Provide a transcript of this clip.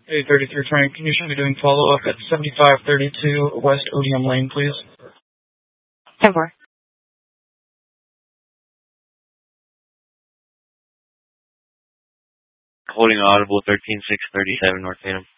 A33 Frank, can you show me doing follow-up at 7532 West Odium Lane, please? 10-4. Holding audible 13637 North Phantom.